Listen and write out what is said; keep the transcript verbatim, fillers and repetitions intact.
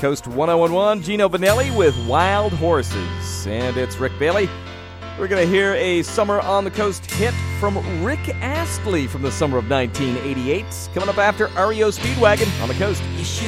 Coast one oh one one. Gino Vanelli with Wild Horses. And it's Rick Bailey. We're going to hear a Summer on the Coast hit from Rick Astley from the summer of nineteen eighty-eight. Coming up after R E O Speedwagon on the Coast.